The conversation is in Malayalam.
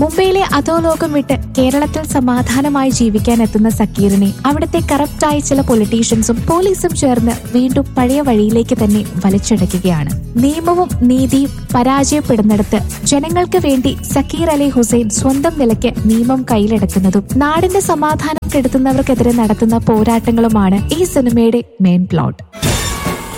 മുംബൈയിലെ അധോലോകം വിട്ട് കേരളത്തിൽ സമാധാനമായി ജീവിക്കാൻ എത്തുന്ന സക്കീറിനെ അവിടുത്തെ കറപ്റ്റായ ചില പൊളിറ്റീഷ്യൻസും പോലീസും ചേർന്ന് വീണ്ടും പഴയ വഴിയിലേക്ക് തന്നെ വലിച്ചടയ്ക്കുകയാണ്. നിയമവും നീതിയും പരാജയപ്പെടുന്നിടത്ത് ജനങ്ങൾക്ക് വേണ്ടി സക്കീർ അലി ഹുസൈൻ സ്വന്തം നിലയ്ക്ക് നിയമം കയ്യിലെടുക്കുന്നതും നാടിന്റെ സമാധാനം കെടുത്തുന്നവർക്കെതിരെ നടത്തുന്ന പോരാട്ടങ്ങളുമാണ് ഈ സിനിമയുടെ മെയിൻ പ്ലോട്ട്.